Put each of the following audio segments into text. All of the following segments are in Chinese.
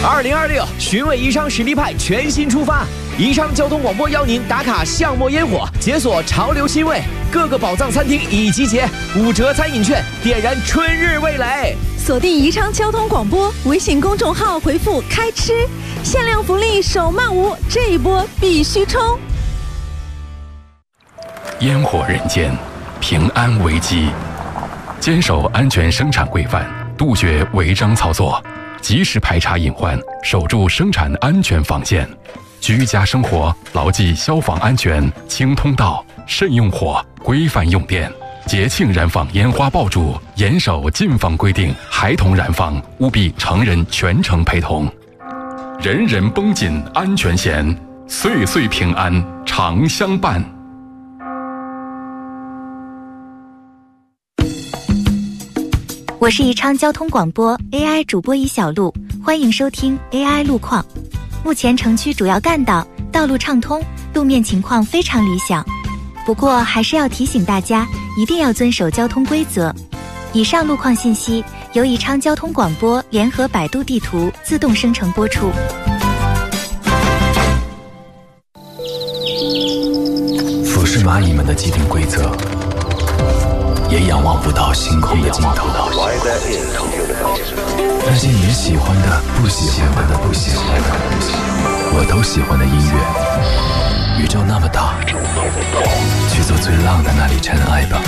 2026寻味宜昌实力派全新出发，宜昌交通广播邀您打卡巷陌烟火，解锁潮流新味，各个宝藏餐厅已集结，5折餐饮券，点燃春日味蕾。 锁定宜昌交通广播微信公众号，回复开吃，限量福利手慢无，这一波必须冲！ 烟火人间，平安危机，坚守安全生产规范，杜绝违章操作，及时排查隐患，守住生产安全防线。居家生活牢记消防安全，清通道，慎用火，规范用电。节庆燃放烟花爆竹，严守禁放规定，孩童燃放务必成人全程陪同。人人绷紧安全弦，岁岁平安常相伴。 我是宜昌交通广播 AI 主播一小路，欢迎收听 AI 路况。目前城区主要干道道路畅通，路面情况非常理想。不过还是要提醒大家，一定要遵守交通规则。以上路况信息由宜昌交通广播联合百度地图自动生成播出。 俯视蚂蚁们的既定规则，也仰望不到星空的尽头。那些你喜欢的、不喜欢的、我都喜欢的音乐。宇宙那么大，去做最浪的那里尘埃吧，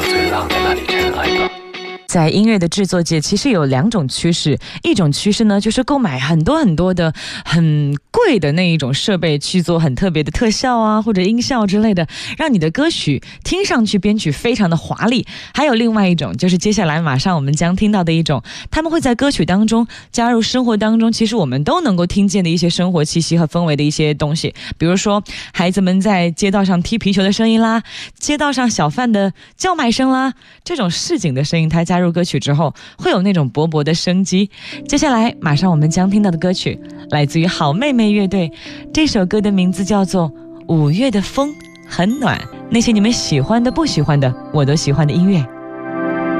在音乐的制作界其实有2种趋势，一种趋势呢就是购买很多的很贵的那一种设备去做很特别的特效啊或者音效之类的，让你的歌曲听上去编曲非常的华丽。还有另外一种就是接下来马上我们将听到的一种，他们会在歌曲当中加入生活当中其实我们都能够听见的一些生活气息和氛围的一些东西，比如说孩子们在街道上踢皮球的声音啦，街道上小贩的叫卖声啦，这种市井的声音它加入歌曲之后会有那种勃勃的生机。接下来马上我们将听到的歌曲来自于好妹妹乐队，这首歌的名字叫做5月的风很暖，那些你们喜欢的不喜欢的我都喜欢的音乐。